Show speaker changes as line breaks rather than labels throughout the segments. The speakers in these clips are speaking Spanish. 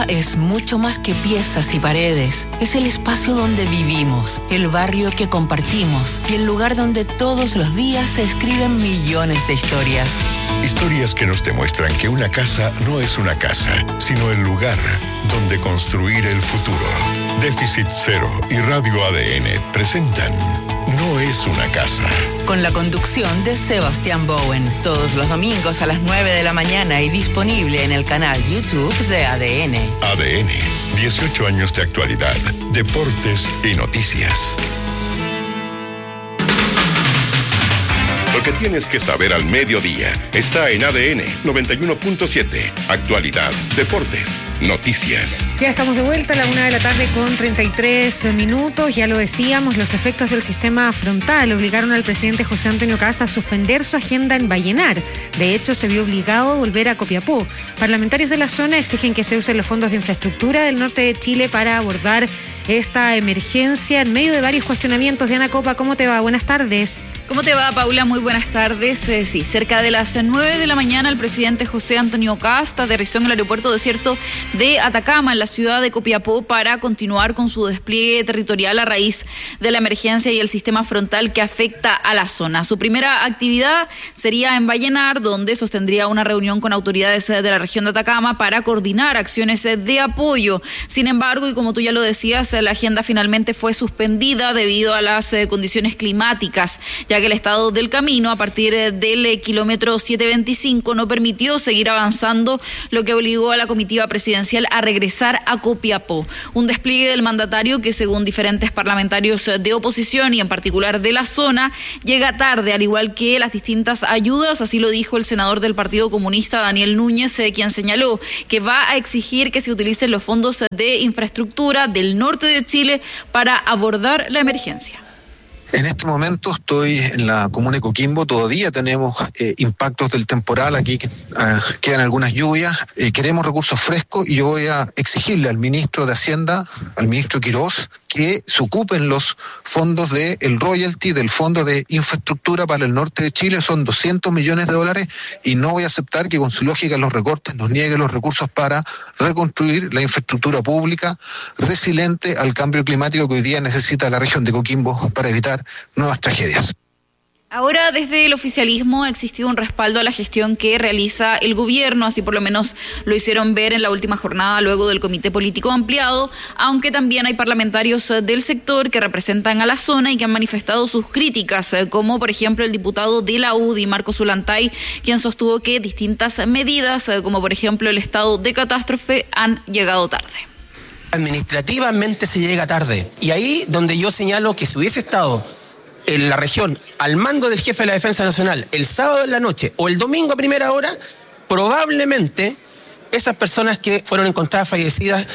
casa es mucho más que piezas y paredes. Es el espacio donde vivimos, el barrio que compartimos y el lugar donde todos los días se escriben millones de historias.
Historias que nos demuestran que una casa no es una casa, sino el lugar donde construir el futuro. Déficit Cero y Radio ADN presentan No es una casa.
Con la conducción de Sebastián Bowen. Todos los domingos a las 9 de la mañana y disponible en el canal YouTube de ADN.
ADN, 18 años de actualidad, deportes y noticias. Lo que tienes que saber al mediodía está en ADN 91.7. Actualidad, deportes, noticias.
Ya estamos de vuelta a la 1:00 con 33 minutos. Ya lo decíamos, los efectos del sistema frontal obligaron al presidente José Antonio Kast a suspender su agenda en Vallenar. De hecho, se vio obligado a volver a Copiapó. Parlamentarios de la zona exigen que se usen los fondos de infraestructura del norte de Chile para abordar esta emergencia en medio de varios cuestionamientos. Diana Copa, ¿cómo te va? Buenas tardes.
¿Cómo te va, Paula? Muy buenas tardes. Sí, cerca de las 9 de la mañana el presidente José Antonio Kast aterrizó en el aeropuerto desierto de Atacama, en la ciudad de Copiapó, para continuar con su despliegue territorial a raíz de la emergencia y el sistema frontal que afecta a la zona. Su primera actividad sería en Vallenar, donde sostendría una reunión con autoridades de la región de Atacama para coordinar acciones de apoyo. Sin embargo, y como tú ya lo decías, la agenda finalmente fue suspendida debido a las condiciones climáticas, ya que el estado del camino a partir del kilómetro 725 no permitió seguir avanzando, lo que obligó a la comitiva presidencial a regresar a Copiapó. Un despliegue del mandatario que, según diferentes parlamentarios de oposición y en particular de la zona, llega tarde, al igual que las distintas ayudas. Así lo dijo el senador del Partido Comunista, Daniel Núñez, quien señaló que va a exigir que se utilicen los fondos de infraestructura del norte de Chile para abordar la emergencia.
En este momento estoy en la comuna de Coquimbo, todavía tenemos impactos del temporal, aquí quedan algunas lluvias, queremos recursos frescos y yo voy a exigirle al ministro de Hacienda, al ministro Quirós, que se ocupen los fondos del royalty, del fondo de infraestructura para el norte de Chile. Son $200 millones y no voy a aceptar que con su lógica los recortes nos niegue los recursos para reconstruir la infraestructura pública resiliente al cambio climático que hoy día necesita la región de Coquimbo para evitar nuevas tragedias.
Ahora, desde el oficialismo ha existido un respaldo a la gestión que realiza el gobierno, así por lo menos lo hicieron ver en la última jornada luego del comité político ampliado, aunque también hay parlamentarios del sector que representan a la zona y que han manifestado sus críticas, como por ejemplo el diputado de la UDI, Marcos Ulantay, quien sostuvo que distintas medidas, como por ejemplo el estado de catástrofe, han llegado tarde.
Administrativamente se llega tarde, y ahí donde yo señalo que si hubiese estado en la región al mando del jefe de la Defensa Nacional el sábado en la noche o el domingo a primera hora, probablemente esas personas que fueron encontradas fallecidas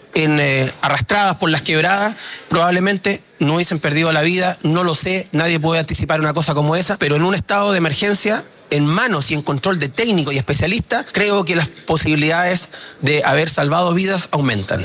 arrastradas por las quebradas probablemente no hubiesen perdido la vida. No lo sé, nadie puede anticipar una cosa como esa, pero en un estado de emergencia, en manos y en control de técnicos y especialistas, creo que las posibilidades de haber salvado vidas aumentan.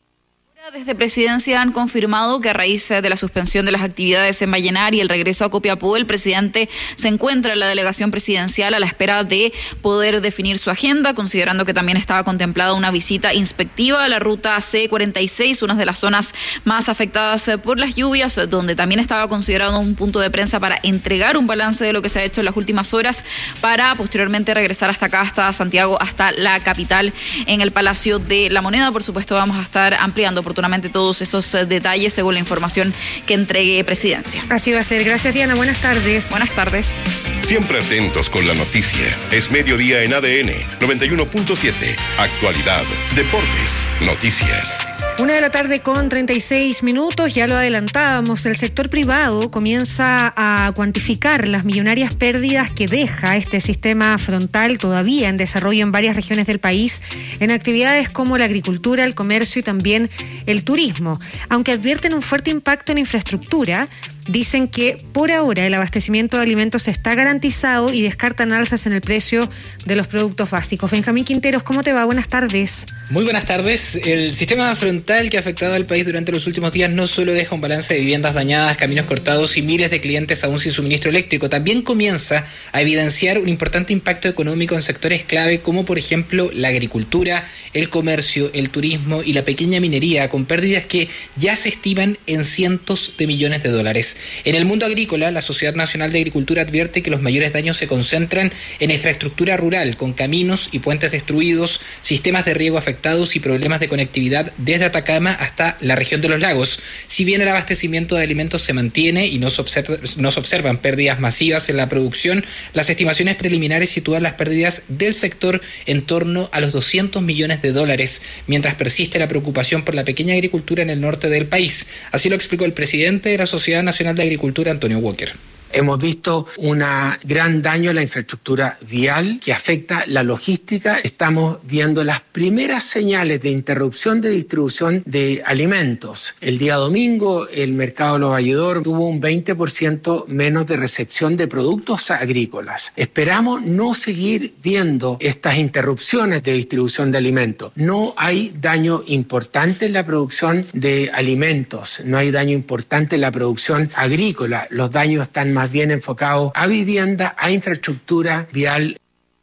Desde Presidencia han confirmado que a raíz de la suspensión de las actividades en Vallenar y el regreso a Copiapó, el presidente se encuentra en la delegación presidencial a la espera de poder definir su agenda, considerando que también estaba contemplada una visita inspectiva a la ruta C46, una de las zonas más afectadas por las lluvias, donde también estaba considerado un punto de prensa para entregar un balance de lo que se ha hecho en las últimas horas, para posteriormente regresar hasta acá, hasta Santiago, hasta la capital, en el Palacio de la Moneda. Por supuesto, vamos a estar ampliando oportunamente todos esos detalles según la información que entregue Presidencia.
Así va a ser. Gracias, Diana. Buenas tardes.
Buenas tardes.
Siempre atentos con la noticia. Es mediodía en ADN 91.7. Actualidad, deportes, noticias.
1:00 con 36 minutos. Ya lo adelantábamos, el sector privado comienza a cuantificar las millonarias pérdidas que deja este sistema frontal todavía en desarrollo en varias regiones del país, en actividades como la agricultura, el comercio y también el turismo. Aunque advierten un fuerte impacto en infraestructura, dicen que por ahora el abastecimiento de alimentos está garantizado y descartan alzas en el precio de los productos básicos. Benjamín Quinteros, ¿cómo te va? Buenas tardes.
Muy buenas tardes. El sistema frontal que ha afectado al país durante los últimos días no solo deja un balance de viviendas dañadas, caminos cortados y miles de clientes aún sin suministro eléctrico, también comienza a evidenciar un importante impacto económico en sectores clave como por ejemplo la agricultura, el comercio, el turismo y la pequeña minería, con pérdidas que ya se estiman en cientos de millones de dólares. En el mundo agrícola, la Sociedad Nacional de Agricultura advierte que los mayores daños se concentran en infraestructura rural, con caminos y puentes destruidos, sistemas de riego afectados y problemas de conectividad desde Atacama hasta la región de los lagos. Si bien el abastecimiento de alimentos se mantiene y no se observan pérdidas masivas en la producción, las estimaciones preliminares sitúan las pérdidas del sector en torno a los 200 millones de dólares, mientras persiste la preocupación por la pequeña agricultura en el norte del país. Así lo explicó el presidente de la Sociedad Nacional de Agricultura, Antonio Walker.
Hemos visto un gran daño en la infraestructura vial que afecta la logística. Estamos viendo las primeras señales de interrupción de distribución de alimentos. El día domingo el mercado Los Valledor tuvo un 20% menos de recepción de productos agrícolas. Esperamos no seguir viendo estas interrupciones de distribución de alimentos. No hay daño importante en la producción de alimentos, no hay daño importante en la producción agrícola. Los daños están más bien enfocados a vivienda, a infraestructura vial.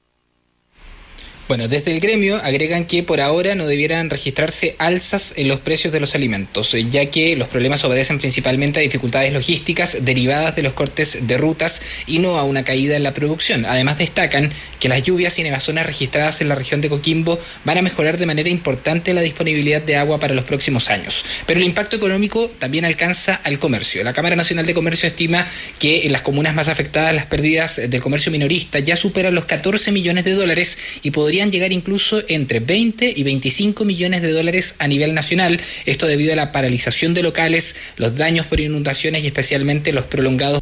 Bueno, desde el gremio agregan que por ahora no debieran registrarse alzas en los precios de los alimentos, ya que los problemas obedecen principalmente a dificultades logísticas derivadas de los cortes de rutas y no a una caída en la producción. Además destacan que las lluvias y nevazones registradas en la región de Coquimbo van a mejorar de manera importante la disponibilidad de agua para los próximos años. Pero el impacto económico también alcanza al comercio. La Cámara Nacional de Comercio estima que en las comunas más afectadas las pérdidas del comercio minorista ya superan los 14 millones de dólares y podrían llegar incluso entre 20 y 25 millones de dólares a nivel nacional. Esto debido a la paralización de locales, los daños por inundaciones y especialmente los prolongados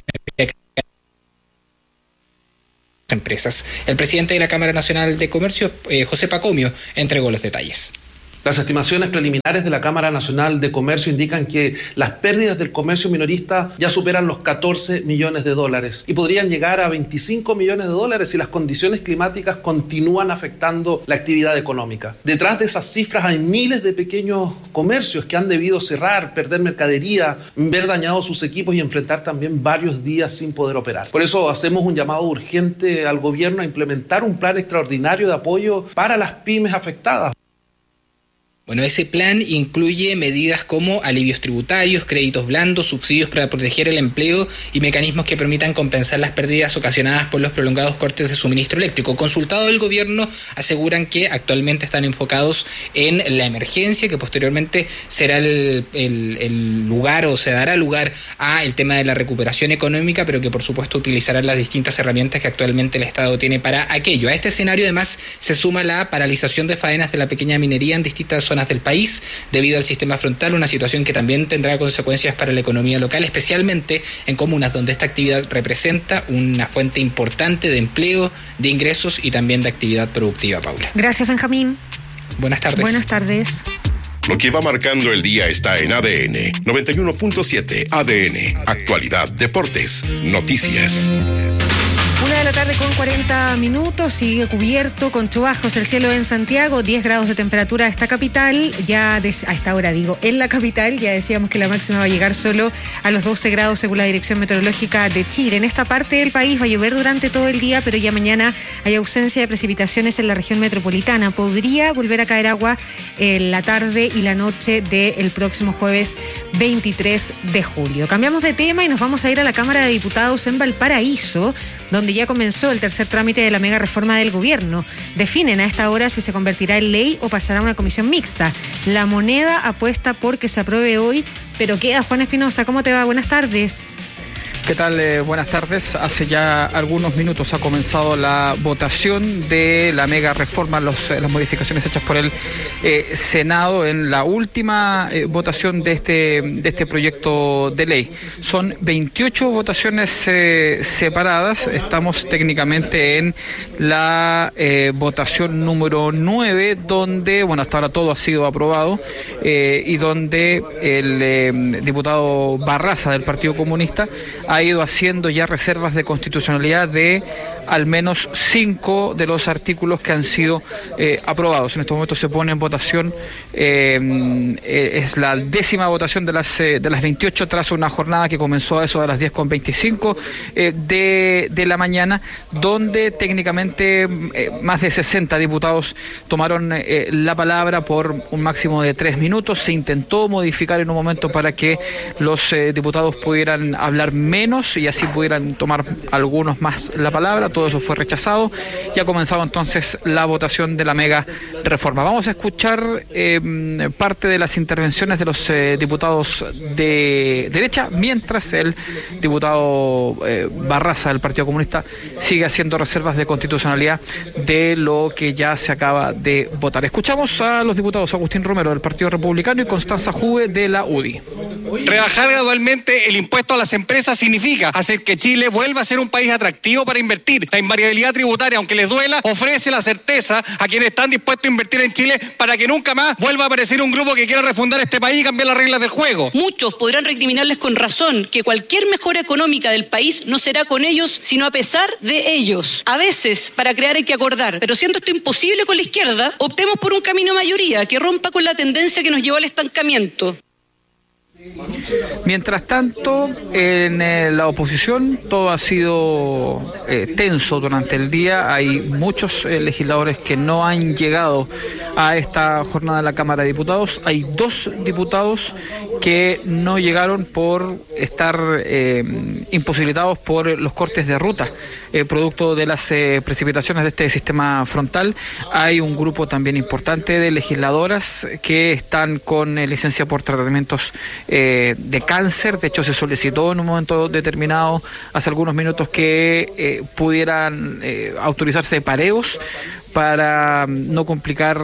empresas. El presidente de la Cámara Nacional de Comercio, José Pacomio, entregó los detalles.
Las estimaciones preliminares de la Cámara Nacional de Comercio indican que las pérdidas del comercio minorista ya superan los 14 millones de dólares y podrían llegar a 25 millones de dólares si las condiciones climáticas continúan afectando la actividad económica. Detrás de esas cifras hay miles de pequeños comercios que han debido cerrar, perder mercadería, ver dañados sus equipos y enfrentar también varios días sin poder operar. Por eso hacemos un llamado urgente al gobierno a implementar un plan extraordinario de apoyo para las pymes afectadas.
Bueno, ese plan incluye medidas como alivios tributarios, créditos blandos, subsidios para proteger el empleo y mecanismos que permitan compensar las pérdidas ocasionadas por los prolongados cortes de suministro eléctrico. Consultado el gobierno, aseguran que actualmente están enfocados en la emergencia, que posteriormente será el lugar o se dará lugar a el tema de la recuperación económica, pero que por supuesto utilizarán las distintas herramientas que actualmente el Estado tiene para aquello. A este escenario además se suma la paralización de faenas de la pequeña minería en distintas zonas del país debido al sistema frontal, una situación que también tendrá consecuencias para la economía local, especialmente en comunas donde esta actividad representa una fuente importante de empleo, de ingresos y también de actividad productiva. Paula.
Gracias, Benjamín.
Buenas tardes.
Buenas tardes.
Lo que va marcando el día está en ADN 91.7. ADN, actualidad, deportes, noticias.
1:40 sigue cubierto con chubascos el cielo en Santiago, 10 grados de temperatura a esta capital, a esta hora en la capital, ya decíamos que la máxima va a llegar solo a los 12 grados según la Dirección Meteorológica de Chile. En esta parte del país va a llover durante todo el día, pero ya mañana hay ausencia de precipitaciones en la región metropolitana. Podría volver a caer agua en la tarde y la noche del próximo jueves 23 de julio. Cambiamos de tema y nos vamos a ir a la Cámara de Diputados en Valparaíso, donde ya comenzó el tercer trámite de la mega reforma del gobierno. Definen a esta hora si se convertirá en ley o pasará a una comisión mixta. La Moneda apuesta por que se apruebe hoy, pero queda. Juan Espinosa, ¿cómo te va? Buenas tardes.
¿Qué tal? Buenas tardes. Hace ya algunos minutos ha comenzado la votación de la mega reforma, las modificaciones hechas por el Senado en la última votación de este proyecto de ley. Son 28 votaciones separadas. Estamos técnicamente en la votación número 9, donde, bueno, hasta ahora todo ha sido aprobado y donde el diputado Barraza del Partido Comunista ha ido haciendo ya reservas de constitucionalidad de al menos 5 de los artículos que han sido aprobados. En estos momentos se pone en votación, es la 10ª votación de las 28 tras una jornada que comenzó a eso de las 10:25 de la mañana, donde técnicamente más de 60 diputados tomaron la palabra por un máximo de 3 minutos. Se intentó modificar en un momento para que los diputados pudieran hablar menos y así pudieran tomar algunos más la palabra. Todo eso fue rechazado y ha comenzado entonces la votación de la mega reforma. Vamos a escuchar parte de las intervenciones de los diputados de derecha, mientras el diputado Barraza del Partido Comunista sigue haciendo reservas de constitucionalidad de lo que ya se acaba de votar. Escuchamos a los diputados Agustín Romero del Partido Republicano y Constanza Juve de la UDI.
Rebajar gradualmente el impuesto a las empresas significa hacer que Chile vuelva a ser un país atractivo para invertir. La invariabilidad tributaria, aunque les duela, ofrece la certeza a quienes están dispuestos a invertir en Chile para que nunca más vuelva a aparecer un grupo que quiera refundar este país y cambiar las reglas del juego.
Muchos podrán recriminarles con razón que cualquier mejora económica del país no será con ellos, sino a pesar de ellos. A veces, para crear hay que acordar, pero siendo esto imposible con la izquierda, optemos por un camino mayoría que rompa con la tendencia que nos llevó al estancamiento.
Mientras tanto, en la oposición todo ha sido tenso durante el día. Hay muchos legisladores que no han llegado a esta jornada de la Cámara de Diputados. Hay 2 diputados que no llegaron por estar imposibilitados por los cortes de ruta, producto de las precipitaciones de este sistema frontal. Hay un grupo también importante de legisladoras que están con licencia por tratamientos de cáncer. De hecho, se solicitó en un momento determinado, hace algunos minutos, que pudieran autorizarse pareos para no complicar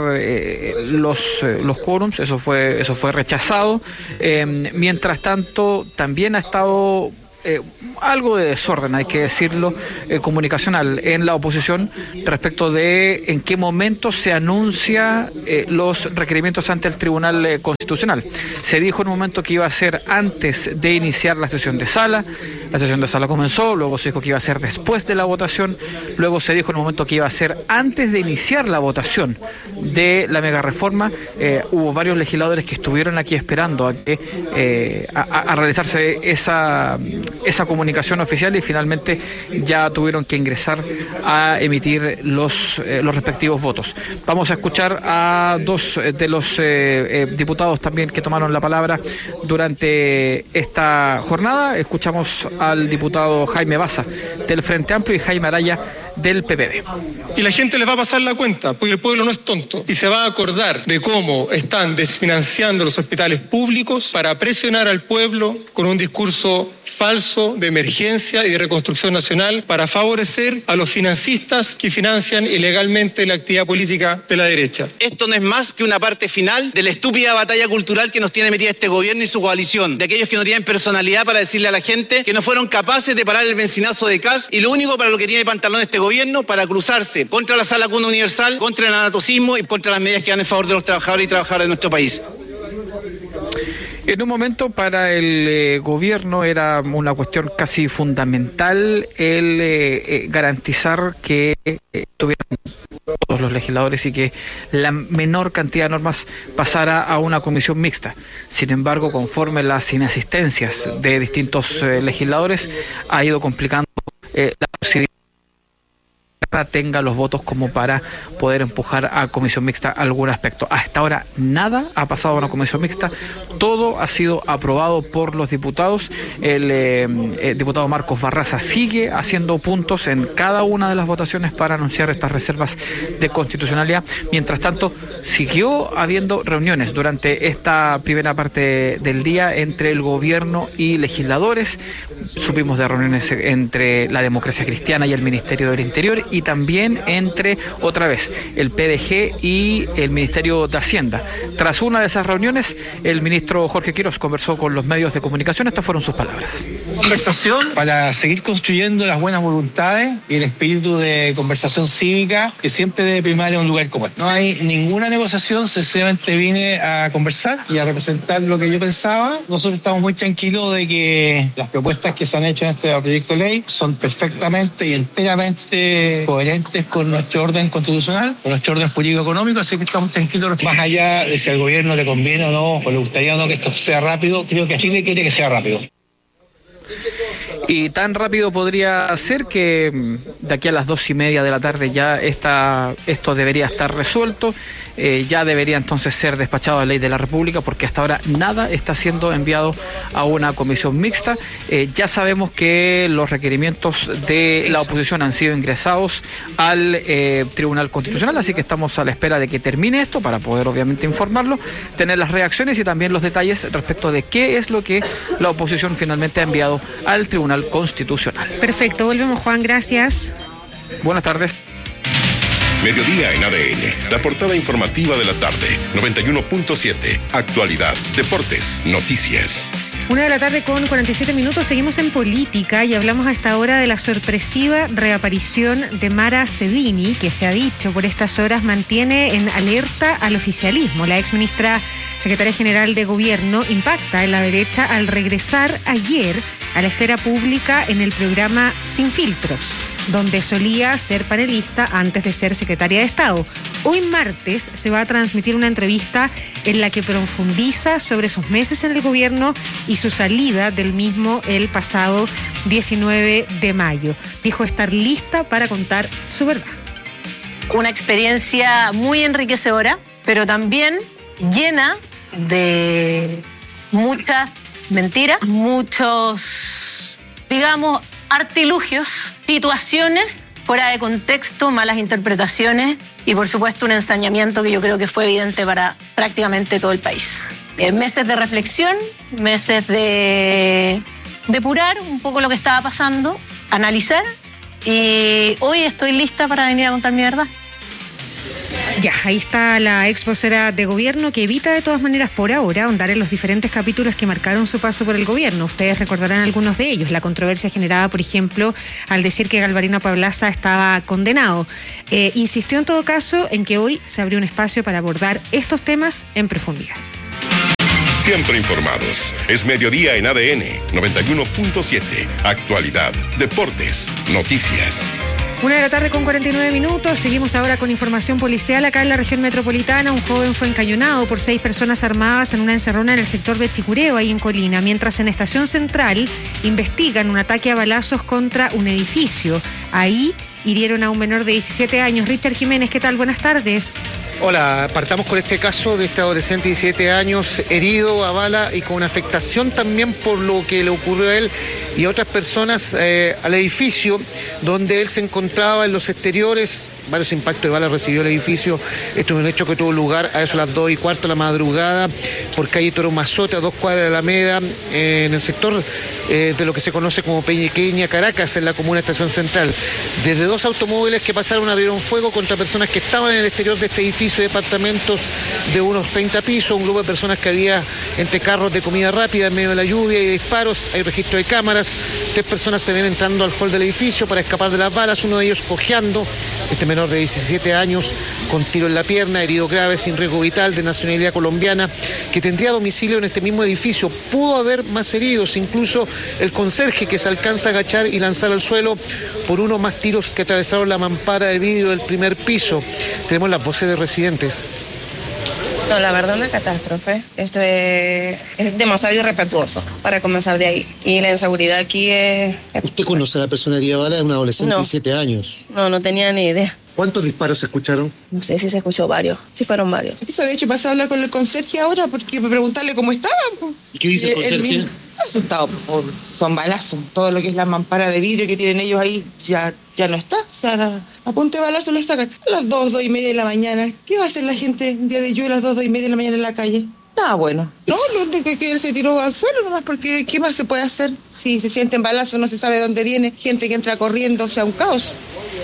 los quórums. Eso fue rechazado. Mientras tanto, también ha estado algo de desorden, hay que decirlo, comunicacional en la oposición respecto de en qué momento se anuncia los requerimientos ante el Tribunal Constitucional. Se dijo en un momento que iba a ser antes de iniciar la sesión de sala. La sesión de sala comenzó, luego se dijo que iba a ser después de la votación, luego se dijo en un momento que iba a ser antes de iniciar la votación de la mega reforma. Hubo varios legisladores que estuvieron aquí esperando a que a realizarse esa comunicación oficial y finalmente ya tuvieron que ingresar a emitir los respectivos votos. Vamos a escuchar a 2 de los diputados también que tomaron la palabra durante esta jornada. Escuchamos al diputado Jaime Baza del Frente Amplio y Jaime Araya del PPD.
Y la gente les va a pasar la cuenta, porque el pueblo no es tonto, y se va a acordar de cómo están desfinanciando los hospitales públicos para presionar al pueblo con un discurso falso de emergencia y de reconstrucción nacional para favorecer a los financistas que financian ilegalmente la actividad política de la derecha.
Esto no es más que una parte final de la estúpida batalla cultural que nos tiene metida este gobierno y su coalición, de aquellos que no tienen personalidad para decirle a la gente que no fueron capaces de parar el bencinazo de Kast y lo único para lo que tiene pantalón este gobierno, para cruzarse contra la sala cuna universal, contra el anatocismo y contra las medidas que van en favor de los trabajadores y trabajadoras de nuestro país.
En un momento para el gobierno era una cuestión casi fundamental el garantizar que tuvieran todos los legisladores y que la menor cantidad de normas pasara a una comisión mixta. Sin embargo, conforme las inasistencias de distintos legisladores, ha ido complicando la posibilidad tenga los votos como para poder empujar a comisión mixta algún aspecto. Hasta ahora nada ha pasado a una comisión mixta, todo ha sido aprobado por los diputados. El diputado Marcos Barraza sigue haciendo puntos en cada una de las votaciones para anunciar estas reservas de constitucionalidad. Mientras tanto, siguió habiendo reuniones durante esta primera parte del día entre el gobierno y legisladores. Supimos de reuniones entre la Democracia Cristiana y el Ministerio del Interior, y también entre, otra vez, el PDG y el Ministerio de Hacienda. Tras una de esas reuniones, el ministro Jorge Quiroz conversó con los medios de comunicación. Estas fueron sus palabras.
Conversación para seguir construyendo las buenas voluntades y el espíritu de conversación cívica que siempre debe primar en un lugar como este. No hay ninguna negociación, sencillamente vine a conversar y a representar lo que yo pensaba. Nosotros estamos muy tranquilos de que las propuestas que se han hecho en este proyecto de ley son perfectamente y enteramente coherentes con nuestro orden constitucional, con nuestro orden político-económico, así que estamos tranquilos. Más allá de si al gobierno le conviene o no, o le gustaría o no que esto sea rápido, creo que Chile quiere que sea rápido.
Y tan rápido podría ser que de aquí a las 2:30 de la tarde ya esto debería estar resuelto. Ya debería entonces ser despachado a ley de la República, porque hasta ahora nada está siendo enviado a una comisión mixta. Ya sabemos que los requerimientos de la oposición han sido ingresados al Tribunal Constitucional, así que estamos a la espera de que termine esto para poder obviamente informarlo, tener las reacciones y también los detalles respecto de qué es lo que la oposición finalmente ha enviado al Tribunal Constitucional.
Perfecto, volvemos, Juan, gracias.
Buenas tardes.
Mediodía en ADN, la portada informativa de la tarde, 91.7, actualidad, deportes, noticias.
1:47 p.m, seguimos en política y hablamos a esta hora de la sorpresiva reaparición de Mara Cedini, que se ha dicho por estas horas mantiene en alerta al oficialismo. La exministra secretaria general de Gobierno impacta en la derecha al regresar ayer a la esfera pública en el programa Sin Filtros, donde solía ser panelista antes de ser secretaria de Estado. Hoy martes se va a transmitir una entrevista en la que profundiza sobre sus meses en el gobierno y su salida del mismo el pasado 19 de mayo. Dijo estar lista para contar su verdad.
Una experiencia muy enriquecedora, pero también llena de muchas mentiras, muchos, digamos, artilugios, situaciones fuera de contexto, malas interpretaciones y por supuesto un ensañamiento que yo creo que fue evidente para prácticamente todo el país. Meses de reflexión, meses de depurar un poco lo que estaba pasando, analizar, y hoy estoy lista para venir a contar mi verdad.
Ya, ahí está la ex vocera de Gobierno, que evita de todas maneras por ahora ahondar en los diferentes capítulos que marcaron su paso por el gobierno. Ustedes recordarán algunos de ellos. La controversia generada, por ejemplo, al decir que Galvarino Pablaza estaba condenado. Insistió en todo caso en que hoy se abrió un espacio para abordar estos temas en profundidad.
Siempre informados. Es mediodía en ADN, 91.7, actualidad, deportes, noticias.
1:49 p.m. Seguimos ahora con información policial. Acá en la región metropolitana, un joven fue encañonado por 6 personas armadas en una encerrona en el sector de Chicureo, ahí en Colina, mientras en Estación Central investigan un ataque a balazos contra un edificio. Ahí hirieron a un menor de 17 años. Richard Jiménez, ¿qué tal? Buenas tardes.
Hola, partamos con este caso de este adolescente de 17 años herido a bala y con una afectación también por lo que le ocurrió a él y a otras personas al edificio donde él se encontraba en los exteriores. Varios impactos de bala recibió el edificio. Esto es un hecho que tuvo lugar a eso a las 2:15 de la madrugada por calle Toro Mazote, a 2 cuadras de Alameda, en el sector de lo que se conoce como Peña Caracas, en la comuna Estación Central. Desde 2 automóviles que pasaron abrieron fuego contra personas que estaban en el exterior de este edificio de departamentos de unos 30 pisos, un grupo de personas que había entre carros de comida rápida en medio de la lluvia y disparos. Hay registro de cámaras. 3 personas se ven entrando al hall del edificio para escapar de las balas, uno de ellos cojeando. Este menor de 17 años con tiro en la pierna, herido grave, sin riesgo vital, de nacionalidad colombiana, que tendría domicilio en este mismo edificio. Pudo haber más heridos, incluso el conserje que se alcanza a agachar y lanzar al suelo por uno más tiros que atravesaron la mampara de vidrio del primer piso. Tenemos las voces de residentes.
No, la verdad, una catástrofe. Esto es demasiado irrespetuoso para comenzar de ahí. Y la inseguridad aquí es...
¿Usted conoce a la persona herida bala? Es una adolescente de 7 años.
No tenía ni idea.
¿Cuántos disparos se escucharon?
No sé si se escuchó varios. Sí fueron varios.
De hecho, pasé a hablar con el conserje ahora porque para preguntarle cómo estaba.
¿Y qué dice el conserje?
Asustado con balazos. Todo lo que es la mampara de vidrio que tienen ellos ahí ya no está. O sea, a punta de balazo lo sacan. A las 2:30 de la mañana. ¿Qué va a hacer la gente un día de lluvia a las 2:30 de la mañana en la calle? Nada bueno. No, lo único que él se tiró al suelo nomás, porque ¿qué más se puede hacer? Si se sienten balazos, no se sabe de dónde viene. Gente que entra corriendo, o sea, un caos.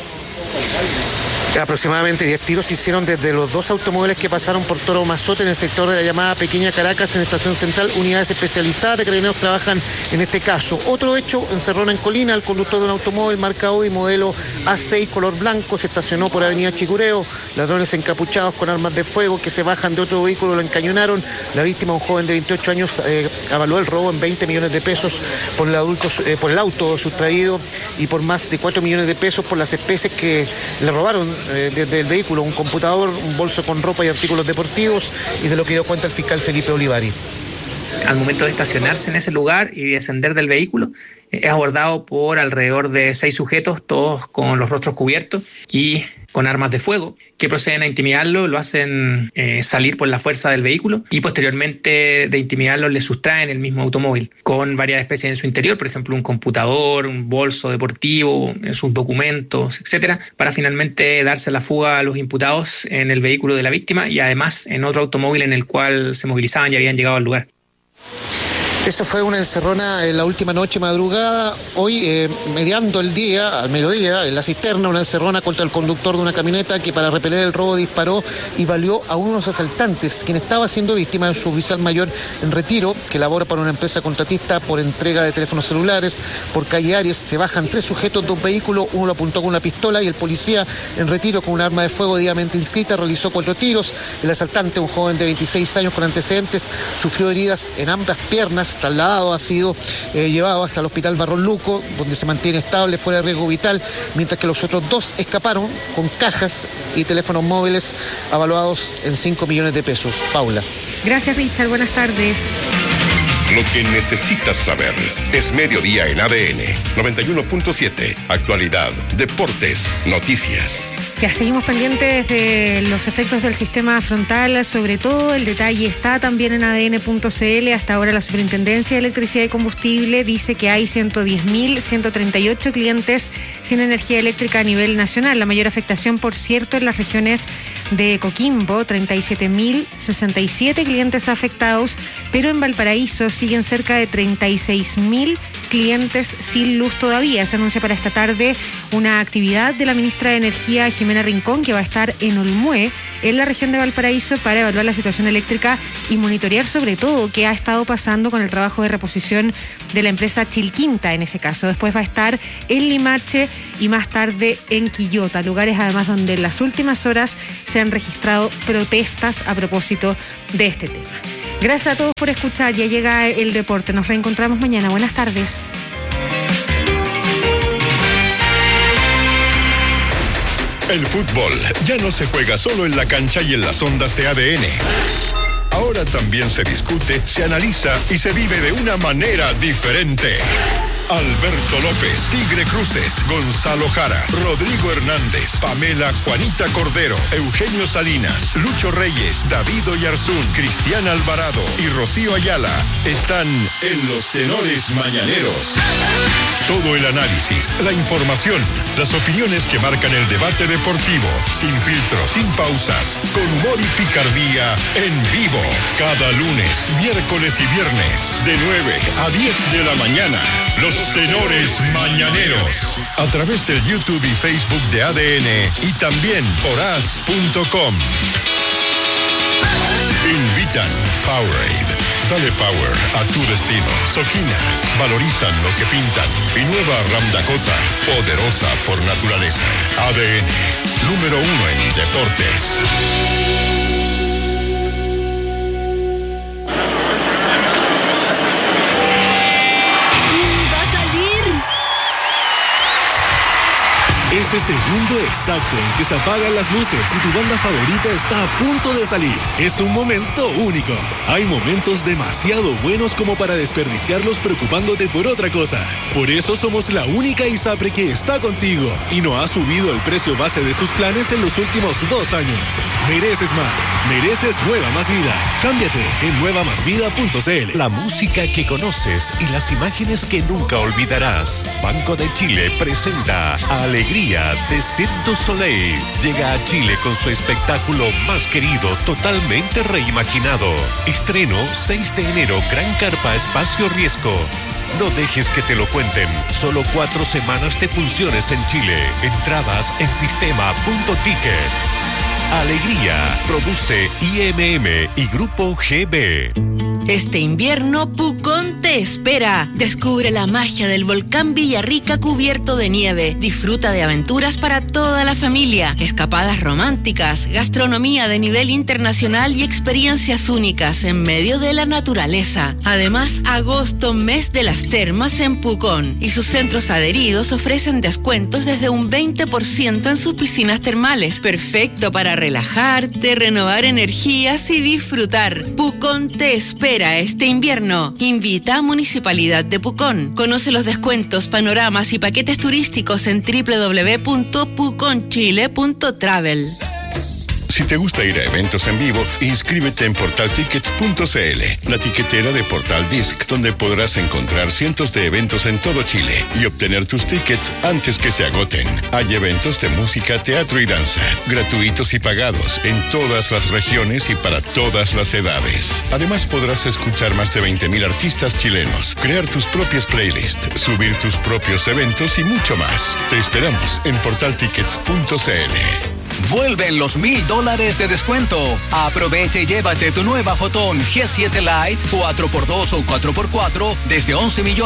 Aproximadamente 10 tiros se hicieron desde los 2 automóviles que pasaron por Toro Mazote en el sector de la llamada Pequeña Caracas, en Estación Central. Unidades especializadas de carabineros trabajan en este caso. Otro hecho en Cerrona, en Colina. El conductor de un automóvil marca Audi modelo A6 color blanco se estacionó por Avenida Chicureo. Ladrones encapuchados con armas de fuego que se bajan de otro vehículo lo encañonaron. La víctima, un joven de 28 años, avaló el robo en 20 millones de pesos por el auto sustraído y por más de 4 millones de pesos por las especies que le robaron desde el vehículo, un computador, un bolso con ropa y artículos deportivos, y de lo que dio cuenta el fiscal Felipe Olivari.
Al momento de estacionarse en ese lugar y descender del vehículo, es abordado por alrededor de 6 sujetos, todos con los rostros cubiertos y con armas de fuego, que proceden a intimidarlo, lo hacen salir por la fuerza del vehículo y posteriormente de intimidarlo le sustraen el mismo automóvil con varias especies en su interior, por ejemplo un computador, un bolso deportivo, sus documentos, etcétera, para finalmente darse la fuga a los imputados en el vehículo de la víctima y además en otro automóvil en el cual se movilizaban y habían llegado al lugar.
Eso fue una encerrona en la última noche madrugada. Hoy, mediando el día, al mediodía, en la cisterna, una encerrona contra el conductor de una camioneta que para repeler el robo disparó y valió a unos asaltantes, quien estaba siendo víctima de su oficial mayor en retiro, que labora para una empresa contratista por entrega de teléfonos celulares. Por calle Aries se bajan 3 sujetos de un vehículo, uno lo apuntó con una pistola y el policía en retiro con un arma de fuego debidamente inscrita realizó 4 tiros. El asaltante, un joven de 26 años con antecedentes, sufrió heridas en ambas piernas. Trasladado, ha sido llevado hasta el hospital Barros Luco, donde se mantiene estable, fuera de riesgo vital, mientras que los otros 2 escaparon con cajas y teléfonos móviles avaluados en 5 millones de pesos. Paula.
Gracias, Richard. Buenas tardes.
Lo que necesitas saber es Mediodía en ADN 91.7. Actualidad, deportes, noticias.
Ya seguimos pendientes de los efectos del sistema frontal, sobre todo el detalle está también en ADN.cl. Hasta ahora la Superintendencia de Electricidad y Combustible dice que hay 110.138 clientes sin energía eléctrica a nivel nacional. La mayor afectación, por cierto, en las regiones de Coquimbo, 37.067 clientes afectados, pero en Valparaíso siguen cerca de 36.000 clientes sin luz todavía. Se anuncia para esta tarde una actividad de la ministra de Energía, Jimena Rincón, que va a estar en Olmué, en la región de Valparaíso, para evaluar la situación eléctrica y monitorear sobre todo qué ha estado pasando con el trabajo de reposición de la empresa Chilquinta en ese caso. Después va a estar en Limache y más tarde en Quillota, lugares además donde en las últimas horas se han registrado protestas a propósito de este tema. Gracias a todos por escuchar. Ya llega el deporte. Nos reencontramos mañana. Buenas tardes.
El fútbol ya no se juega solo en la cancha y en las ondas de ADN. Ahora también se discute, se analiza y se vive de una manera diferente. Alberto López, Tigre Cruces, Gonzalo Jara, Rodrigo Hernández, Pamela Juanita Cordero, Eugenio Salinas, Lucho Reyes, David Oyarzún, Cristian Alvarado y Rocío Ayala están en Los Tenores Mañaneros. Todo el análisis, la información, las opiniones que marcan el debate deportivo, sin filtros, sin pausas, con humor y picardía, en vivo. Cada lunes, miércoles y viernes, de 9 a 10 de la mañana. Los Tenores Mañaneros, a través del YouTube y Facebook de ADN y también por as.com. Invitan Powerade. Dale power a tu destino. Soquina, valorizan lo que pintan. Y nueva Ram Dakota, poderosa por naturaleza. ADN, número 1 en deportes.
ese segundo exacto en que se apagan las luces y tu banda favorita está a punto de salir. Es un momento único. Hay momentos demasiado buenos como para desperdiciarlos preocupándote por otra cosa. Por eso somos la única ISAPRE que está contigo y no ha subido el precio base de sus planes en los últimos 2 años. Mereces más. Mereces Nueva Más Vida. Cámbiate en nuevamasvida.cl.
La música que conoces y las imágenes que nunca olvidarás. Banco de Chile presenta Alegría de Cirque du Soleil. Llega a Chile con su espectáculo más querido, totalmente reimaginado. Estreno 6 de enero, Gran Carpa Espacio Riesgo. No dejes que te lo cuenten. Solo 4 semanas de funciones en Chile. Entradas en sistema.ticket. Alegría produce IMM y Grupo GB.
Este invierno, Pucón te espera. Descubre la magia del volcán Villarrica cubierto de nieve. Disfruta de aventuras para toda la familia, escapadas románticas, gastronomía de nivel internacional y experiencias únicas en medio de la naturaleza. Además, agosto, mes de las termas en Pucón, y sus centros adheridos ofrecen descuentos desde un 20% en sus piscinas termales. Perfecto para relajarte, renovar energías y disfrutar. Pucón te espera este invierno. Invita a Municipalidad de Pucón. Conoce los descuentos, panoramas y paquetes turísticos en www.puconchile.travel.
Si te gusta ir a eventos en vivo, inscríbete en portaltickets.cl, la tiquetera de Portal Disc, donde podrás encontrar cientos de eventos en todo Chile y obtener tus tickets antes que se agoten. Hay eventos de música, teatro y danza, gratuitos y pagados, en todas las regiones y para todas las edades. Además, podrás escuchar más de 20.000 artistas chilenos, crear tus propias playlists, subir tus propios eventos y mucho más. Te esperamos en portaltickets.cl.
Vuelven los $1,000 de descuento. Aprovecha y llévate tu nueva Fotón G7 Lite 4x2 o 4x4 desde 11